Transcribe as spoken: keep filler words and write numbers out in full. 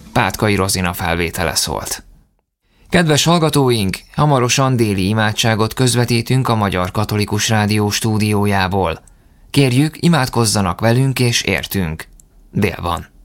Pátkai Rozina felvétele szólt. Kedves hallgatóink, hamarosan déli imádságot közvetítünk a Magyar Katolikus Rádió stúdiójából. Kérjük, imádkozzanak velünk és értünk. Dél van.